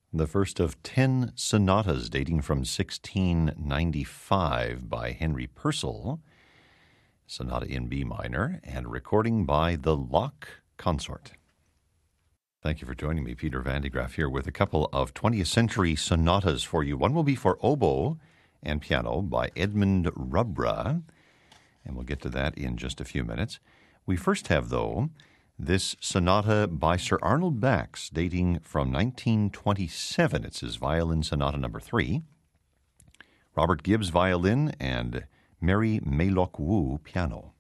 the first of 10 sonatas dating from 1695 by Henry Purcell, sonata in B minor, and recording by the Locke Consort. Thank you for joining me, Peter Van de Graaff, here with a couple of 20th century sonatas for you. One will be for oboe and piano by Edmund Rubra, and we'll get to that in just a few minutes. We first have, though, this sonata by Sir Arnold Bax, dating from 1927. It's his violin sonata number 3. Robert Gibbs violin and Mary Maylock Wu piano.